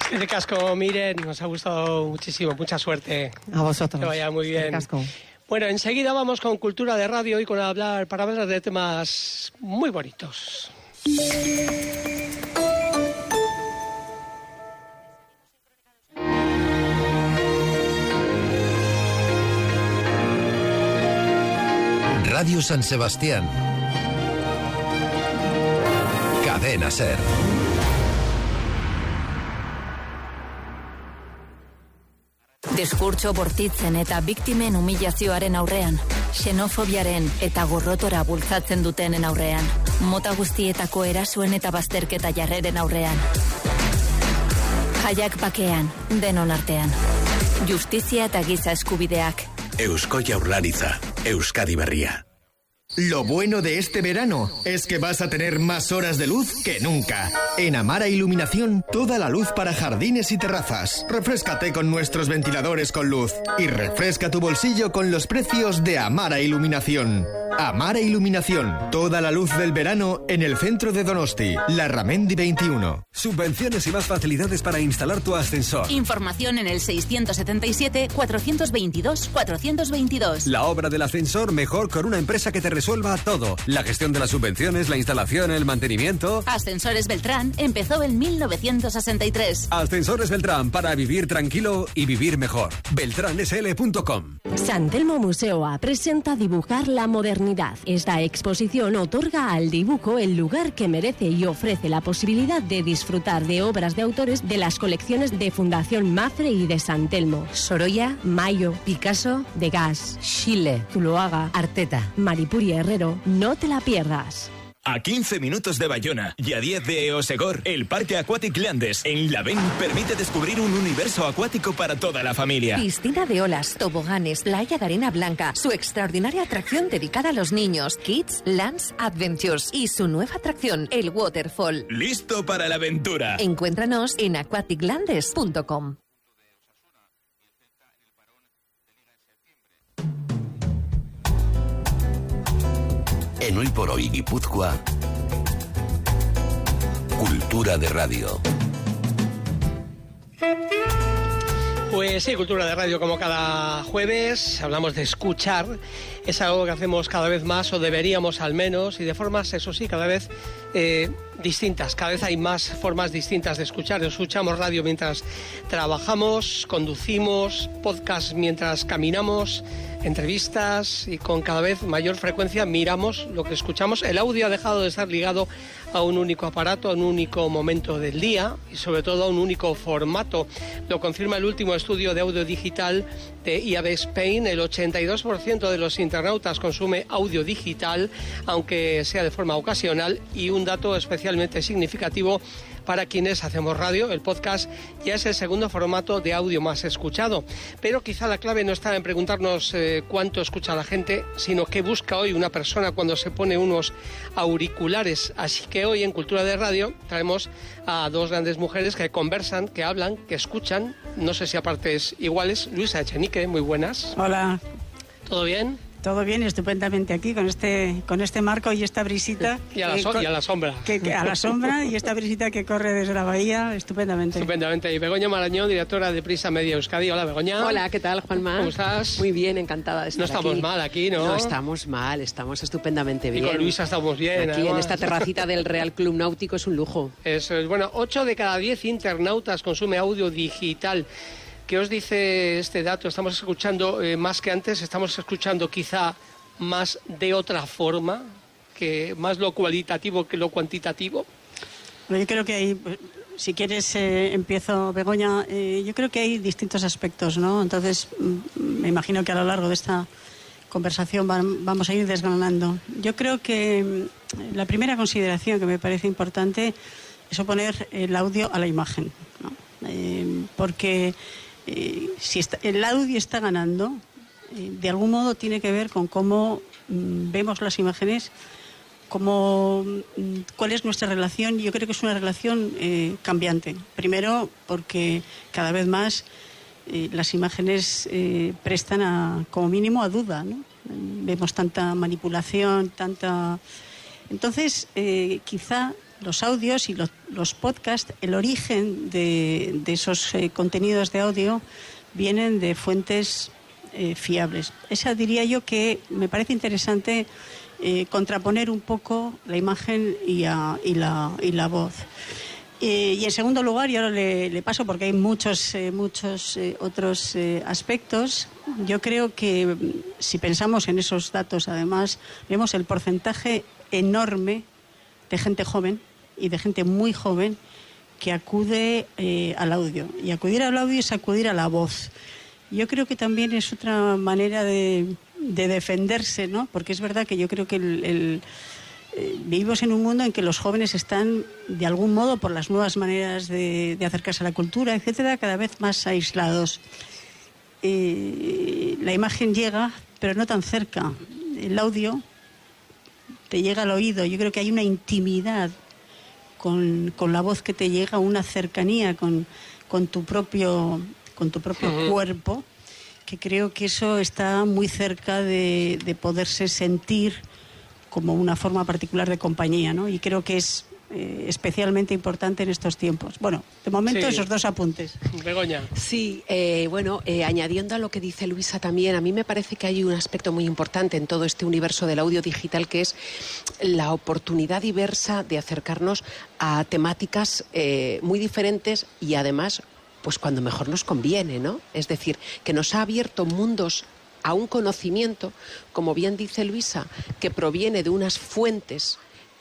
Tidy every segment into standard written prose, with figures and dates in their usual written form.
De casco, Miren, nos ha gustado muchísimo, mucha suerte. A vosotros. Que vaya muy bien. Casco. Bueno, enseguida vamos con Cultura de Radio y para hablar de temas muy bonitos. Radio San Sebastián. Cadena SER. Diskurtso bortitzen eta biktimen humilazioaren aurrean, xenofobiaren eta gorrotora bultzatzen dutenen aurrean, mota guztietako erasoen eta bazterketa jarreren aurrean. Jaiak bakean, denon artean. Justizia eta giza eskubideak. Eusko Jaurlaritza, Euskadi Berria. Lo bueno de este verano es que vas a tener más horas de luz que nunca. En Amara Iluminación, toda la luz para jardines y terrazas. Refréscate con nuestros ventiladores con luz y refresca tu bolsillo con los precios de Amara Iluminación. Amara Iluminación, toda la luz del verano en el centro de Donosti, Larramendi 21. Subvenciones y más facilidades para instalar tu ascensor. Información en el 677-422-422. La obra del ascensor mejor con una empresa que te resuelva todo. La gestión de las subvenciones, la instalación, el mantenimiento. Ascensores Beltrán empezó en 1963. Ascensores Beltrán, para vivir tranquilo y vivir mejor. beltransl.com. San Telmo Museoa presenta Dibujar la modernidad. Esta exposición otorga al dibujo el lugar que merece y ofrece la posibilidad de disfrutar de obras de autores de las colecciones de Fundación Mafre y de San Telmo. Sorolla, Mayo, Picasso, Degas, Schiele, Zuloaga, Arteta, Maripuri Herrero. No te la pierdas. A 15 minutos de Bayona y a 10 de Eosegor, el Parque Aquatic Landes en Lavén permite descubrir un universo acuático para toda la familia. Piscina de olas, toboganes, playa de arena blanca, su extraordinaria atracción dedicada a los niños, Kids Lands Adventures, y su nueva atracción, el Waterfall. ¡Listo para la aventura! Encuéntranos en aquaticlandes.com. En Hoy por Hoy Guipúzcoa, Cultura de Radio. Pues sí, Cultura de Radio, como cada jueves, hablamos de escuchar. Es algo que hacemos cada vez más, o deberíamos al menos, y de formas, eso sí, cada vez distintas. Cada vez hay más formas distintas de escuchar. Escuchamos radio mientras trabajamos, conducimos, podcast mientras caminamos, entrevistas, y con cada vez mayor frecuencia miramos lo que escuchamos. El audio ha dejado de estar ligado a un único aparato, a un único momento del día y sobre todo a un único formato. Lo confirma el último estudio de audio digital de IAB Spain. El 82% de los internautas consume audio digital, aunque sea de forma ocasional, y un dato especialmente significativo para quienes hacemos radio, el podcast ya es el segundo formato de audio más escuchado. Pero quizá la clave no está en preguntarnos cuánto escucha la gente, sino qué busca hoy una persona cuando se pone unos auriculares. Así que hoy en Cultura de Radio traemos a dos grandes mujeres que conversan, que hablan, que escuchan, no sé si a partes iguales. Luisa Echenique, muy buenas. Hola. ¿Todo bien? Todo bien, estupendamente aquí con este marco y esta brisita. Y a la sombra. A la sombra y esta brisita que corre desde la bahía, estupendamente. Estupendamente. Y Begoña Marañón, directora de Prisa Media Euskadi. Hola, Begoña. Hola, ¿qué tal, Juanma? ¿Cómo estás? Muy bien, encantada de estar aquí. No estamos mal aquí, ¿no? No estamos mal, estamos estupendamente bien. Y con Luisa estamos bien. Aquí además, en esta terracita del Real Club Náutico es un lujo. Eso es. Bueno, 8 de cada 10 internautas consume audio digital. ¿Qué os dice este dato? Estamos escuchando más que antes, estamos escuchando quizá más de otra forma, que más lo cualitativo que lo cuantitativo. Yo creo que hay, si quieres empiezo, Begoña, yo creo que hay distintos aspectos, ¿no? Entonces me imagino que a lo largo de esta conversación vamos a ir desgranando. Yo creo que la primera consideración que me parece importante es oponer el audio a la imagen, ¿no? Porque si el audio está ganando, de algún modo tiene que ver con cómo vemos las imágenes, cuál es nuestra relación. Yo creo que es una relación cambiante. Primero, porque cada vez más las imágenes prestan como mínimo a duda, ¿no? Vemos tanta manipulación, Entonces, quizá los audios y los podcasts, el origen de esos contenidos de audio vienen de fuentes fiables. Esa diría yo que me parece interesante contraponer un poco la imagen y la voz. Y en segundo lugar, y ahora le paso porque hay muchos otros aspectos, yo creo que si pensamos en esos datos, además, vemos el porcentaje enorme de gente joven y de gente muy joven que acude al audio. Y acudir al audio es acudir a la voz. Yo creo que también es otra manera de defenderse, ¿no? Porque es verdad que yo creo que vivimos en un mundo en que los jóvenes están, de algún modo, por las nuevas maneras de acercarse a la cultura, etcétera, cada vez más aislados. La imagen llega, pero no tan cerca. El audio te llega al oído. Yo creo que hay una intimidad con la voz que te llega, una cercanía con tu propio cuerpo, que creo que eso está muy cerca de poderse sentir como una forma particular de compañía, ¿no? Y creo que es especialmente importante en estos tiempos. Bueno, de momento esos dos apuntes. Begoña. Sí, añadiendo a lo que dice Luisa también, a mí me parece que hay un aspecto muy importante en todo este universo del audio digital, que es la oportunidad diversa de acercarnos a temáticas muy diferentes y además, pues cuando mejor nos conviene, ¿no? Es decir, que nos ha abierto mundos a un conocimiento, como bien dice Luisa, que proviene de unas fuentes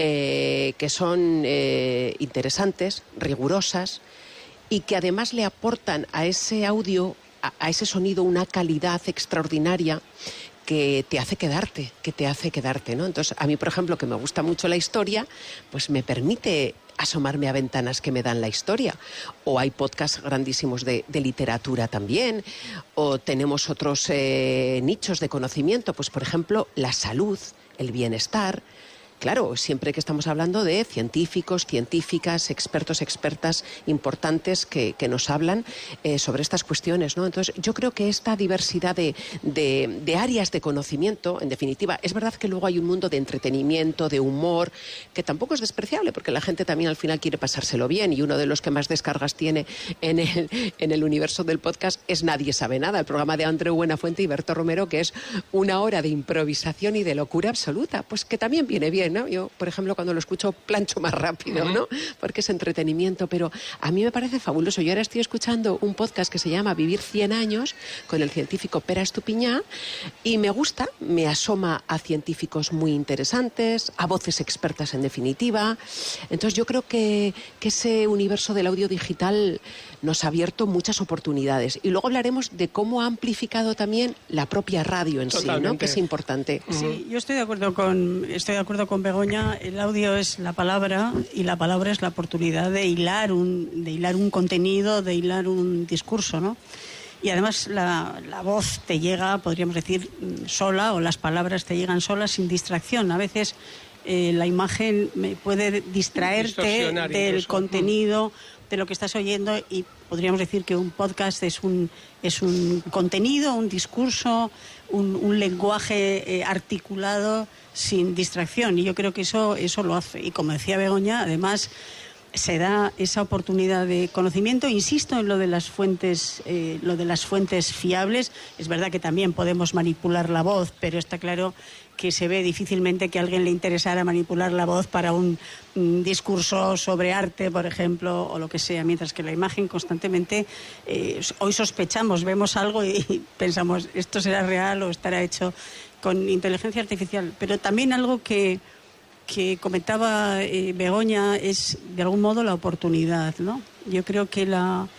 que son interesantes, rigurosas, y que además le aportan a ese audio, a ese sonido, una calidad extraordinaria que te hace quedarte, ¿no? Entonces, a mí, por ejemplo, que me gusta mucho la historia, pues me permite asomarme a ventanas que me dan la historia. O hay podcasts grandísimos de literatura también, o tenemos otros nichos de conocimiento, pues por ejemplo, la salud, el bienestar. Claro, siempre que estamos hablando de científicos, científicas, expertos, expertas importantes que nos hablan sobre estas cuestiones, ¿no? Entonces, yo creo que esta diversidad de áreas de conocimiento, en definitiva, es verdad que luego hay un mundo de entretenimiento, de humor, que tampoco es despreciable, porque la gente también al final quiere pasárselo bien, y uno de los que más descargas tiene en el universo del podcast es Nadie sabe nada, el programa de Andreu Buenafuente y Berto Romero, que es una hora de improvisación y de locura absoluta, pues que también viene bien, ¿no? Yo, por ejemplo, cuando lo escucho plancho más rápido, ¿no? Porque es entretenimiento, pero a mí me parece fabuloso. Yo ahora estoy escuchando un podcast que se llama Vivir 100 años con el científico Pere Estupiñán y me gusta, me asoma a científicos muy interesantes, a voces expertas en definitiva. Entonces yo creo que ese universo del audio digital nos ha abierto muchas oportunidades. Y luego hablaremos de cómo ha amplificado también la propia radio en sí, ¿no? Que es importante. Sí, yo estoy de acuerdo con Begoña. El audio es la palabra y la palabra es la oportunidad de hilar un contenido, de hilar un discurso, ¿no? Y además la voz te llega, podríamos decir, sola, o las palabras te llegan solas, sin distracción. A veces la imagen puede distraerte del contenido, de lo que estás oyendo, y podríamos decir que un podcast es un contenido, un discurso, un lenguaje articulado sin distracción, y yo creo que eso lo hace. Y como decía Begoña, además se da esa oportunidad de conocimiento. Insisto en lo de las fuentes fiables. Es verdad que también podemos manipular la voz, pero está claro que se ve difícilmente que a alguien le interesara manipular la voz para un discurso sobre arte, por ejemplo, o lo que sea, mientras que la imagen constantemente, hoy sospechamos, vemos algo y pensamos, esto será real o estará hecho con inteligencia artificial. Pero también algo que comentaba Begoña es, de algún modo, la oportunidad, ¿no? Yo creo que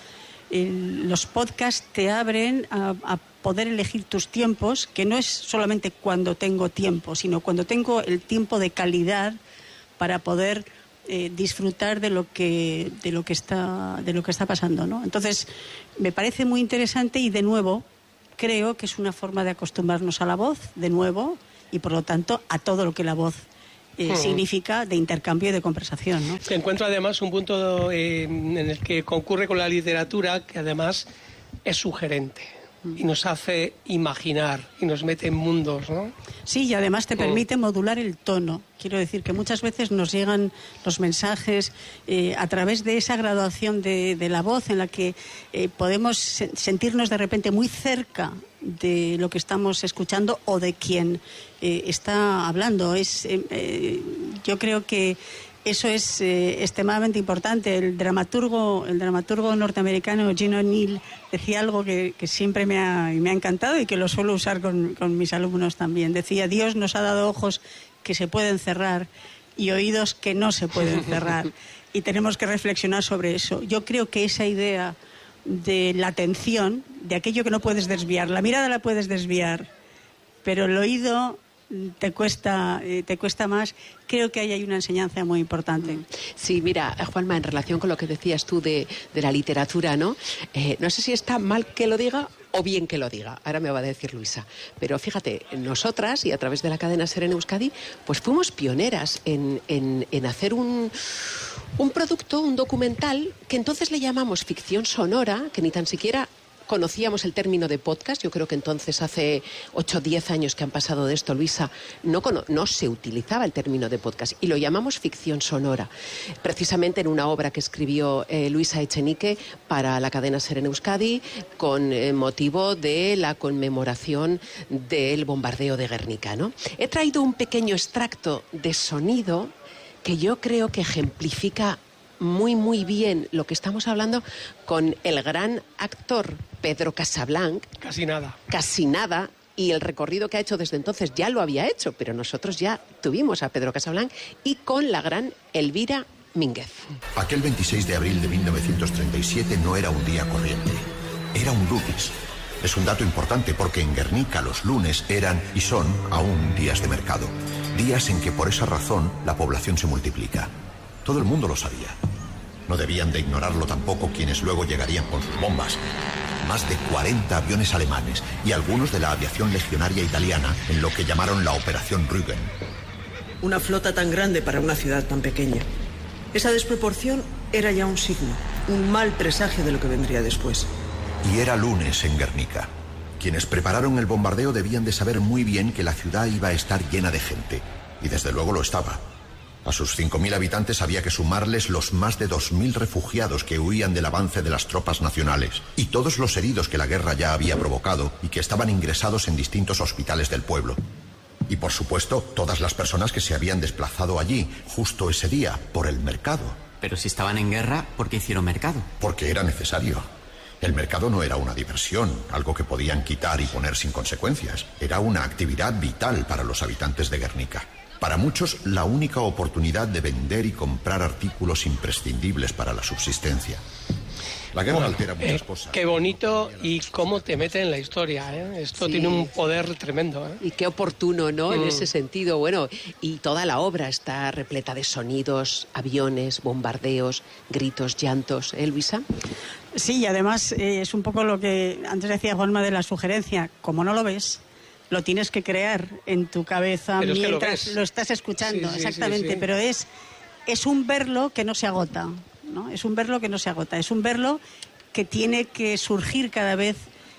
los podcasts te abren a poder elegir tus tiempos, que no es solamente cuando tengo tiempo, sino cuando tengo el tiempo de calidad para poder disfrutar de lo que está pasando, ¿no? Entonces, me parece muy interesante y, de nuevo, creo que es una forma de acostumbrarnos a la voz, de nuevo, y por lo tanto a todo lo que la voz significa de intercambio y de conversación, ¿no? Encuentro además un punto en el que concurre con la literatura, que además es sugerente. y nos hace imaginar y nos mete en mundos, ¿no? Sí, y además te permite modular el tono. Quiero decir que muchas veces nos llegan los mensajes a través de esa graduación de la voz en la que podemos sentirnos de repente muy cerca de lo que estamos escuchando o de quien está hablando. Yo creo que eso es extremadamente importante. El dramaturgo norteamericano Gene O'Neill decía algo que siempre me ha encantado y que lo suelo usar con mis alumnos también. Decía: Dios nos ha dado ojos que se pueden cerrar y oídos que no se pueden cerrar. Y tenemos que reflexionar sobre eso. Yo creo que esa idea de la atención, de aquello que no puedes desviar, la mirada la puedes desviar, pero el oído te cuesta más. Creo que ahí hay una enseñanza muy importante. Sí, mira, Juanma, en relación con lo que decías tú de la literatura, ¿no? No sé si está mal que lo diga o bien que lo diga, ahora me va a decir Luisa, pero fíjate, nosotras, y a través de la cadena SER en Euskadi, pues fuimos pioneras en hacer un producto, un documental, que entonces le llamamos ficción sonora, que ni tan siquiera conocíamos el término de podcast. Yo creo que entonces, hace 8 o 10 años que han pasado de esto, Luisa, no se utilizaba el término de podcast y lo llamamos ficción sonora, precisamente en una obra que escribió Luisa Echenique para la cadena SER en Euskadi con motivo de la conmemoración del bombardeo de Guernica, ¿no? He traído un pequeño extracto de sonido que yo creo que ejemplifica muy, muy bien lo que estamos hablando con el gran actor Pedro Casablanc. Casi nada. Y el recorrido que ha hecho desde entonces ya lo había hecho, pero nosotros ya tuvimos a Pedro Casablanc, y con la gran Elvira Mínguez. Aquel 26 de abril de 1937 no era un día corriente, era un lunes. Es un dato importante porque en Guernica los lunes eran y son aún días de mercado. Días en que por esa razón la población se multiplica. Todo el mundo lo sabía. No debían de ignorarlo tampoco quienes luego llegarían con sus bombas. Más de 40 aviones alemanes y algunos de la aviación legionaria italiana en lo que llamaron la Operación Rügen. Una flota tan grande para una ciudad tan pequeña. Esa desproporción era ya un signo, un mal presagio de lo que vendría después. Y era lunes en Guernica. Quienes prepararon el bombardeo debían de saber muy bien que la ciudad iba a estar llena de gente. Y desde luego lo estaba. A sus 5.000 habitantes había que sumarles los más de 2.000 refugiados que huían del avance de las tropas nacionales y todos los heridos que la guerra ya había provocado y que estaban ingresados en distintos hospitales del pueblo. Y por supuesto, todas las personas que se habían desplazado allí, justo ese día, por el mercado. Pero si estaban en guerra, ¿por qué hicieron mercado? Porque era necesario. El mercado no era una diversión, algo que podían quitar y poner sin consecuencias. Era una actividad vital para los habitantes de Guernica. Para muchos, la única oportunidad de vender y comprar artículos imprescindibles para la subsistencia. La guerra altera muchas cosas. Qué bonito y cómo te mete en la historia, ¿eh? Esto Sí. tiene un poder tremendo, ¿eh? Y qué oportuno, ¿no? En ese sentido, bueno, y toda la obra está repleta de sonidos, aviones, bombardeos, gritos, llantos, ¿eh, Luisa? Sí, y además es un poco lo que antes decía Juanma de la sugerencia. Como no lo ves, lo tienes que crear en tu cabeza Pero es que mientras lo estás escuchando, Sí, sí, exactamente. sí, sí. Pero es un verlo que no se agota, ¿no? Es un verlo que no se agota, es un verlo que tiene que surgir cada vez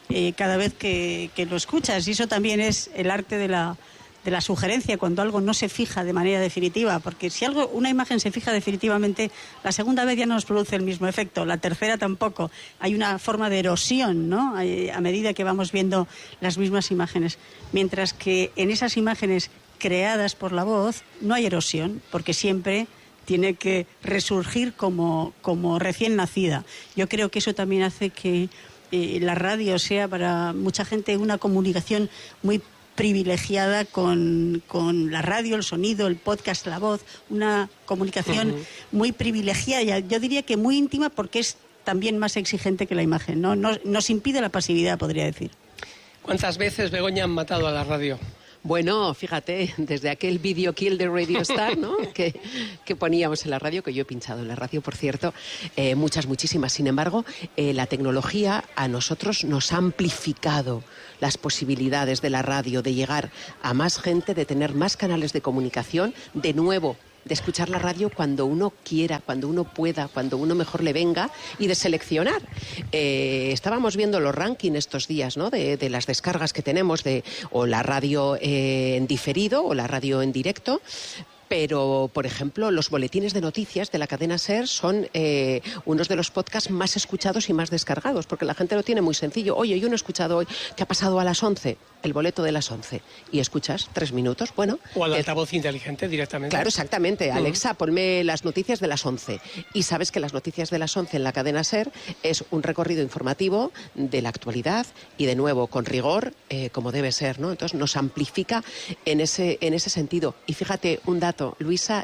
que lo escuchas. Y eso también es el arte de la sugerencia, cuando algo no se fija de manera definitiva, porque si una imagen se fija definitivamente, la segunda vez ya no nos produce el mismo efecto, la tercera tampoco. Hay una forma de erosión, ¿no? A medida que vamos viendo las mismas imágenes, mientras que en esas imágenes creadas por la voz no hay erosión, porque siempre tiene que resurgir como recién nacida. Yo creo que eso también hace que la radio sea para mucha gente una comunicación muy privilegiada con la radio, el sonido, el podcast, la voz, una comunicación muy privilegiada, yo diría que muy íntima, porque es también más exigente que la imagen, ¿no? Nos impide la pasividad, podría decir. ¿Cuántas veces, Begoña, han matado a la radio? Bueno, fíjate, desde aquel video kill de Radio Star, ¿no? que poníamos en la radio, que yo he pinchado en la radio, por cierto, muchísimas. Sin embargo, la tecnología a nosotros nos ha amplificado las posibilidades de la radio, de llegar a más gente, de tener más canales de comunicación, de nuevo, de escuchar la radio cuando uno quiera, cuando uno pueda, cuando uno mejor le venga, y de seleccionar. Estábamos viendo los rankings estos días, ¿no? De las descargas que tenemos, o la radio en diferido o la radio en directo. Pero, por ejemplo, los boletines de noticias de la cadena SER son unos de los podcasts más escuchados y más descargados, porque la gente lo tiene muy sencillo. Oye, yo no he escuchado hoy que ha pasado a las 11, el boleto de las 11, y escuchas 3 minutos, bueno. O al altavoz inteligente directamente. Claro, exactamente. Alexa, ponme las noticias de las 11. Y sabes que las noticias de las 11 en la cadena SER es un recorrido informativo de la actualidad y, de nuevo, con rigor, como debe ser, ¿no? Entonces nos amplifica en ese sentido. Y fíjate, un dato, Luisa